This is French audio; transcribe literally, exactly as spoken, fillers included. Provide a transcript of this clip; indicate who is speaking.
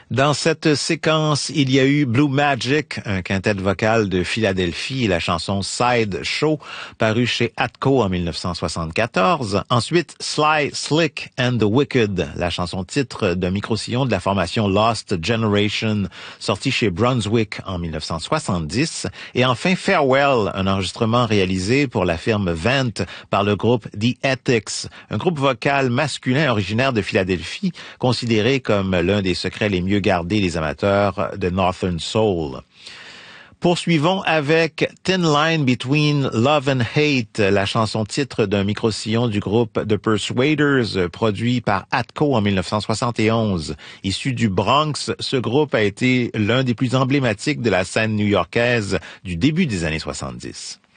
Speaker 1: Dans cette séquence, il y a eu Blue Magic, un quintet vocal de Philadelphie, et la chanson Side Show, parue chez Atco en dix-neuf cent soixante-quatorze. Ensuite, Sly, Slick and the Wicked, la chanson titre d'un micro-sillon de la formation Lost Generation, sortie chez Brunswick en dix-neuf cent soixante-dix. Et enfin, Farewell, un enregistrement réalisé pour la firme Vent par le groupe The Ethics, un groupe vocal masculin originaire de Philadelphie, considéré comme l'un des secrets les mieux gardés des amateurs de Northern Soul. Poursuivons avec Thin Line Between Love and Hate, la chanson titre d'un micro-sillon du groupe The Persuaders, produit par Atco en dix-neuf cent soixante et onze. Issu du Bronx, ce groupe a été l'un des plus emblématiques de la scène new-yorkaise du début des années soixante-dix.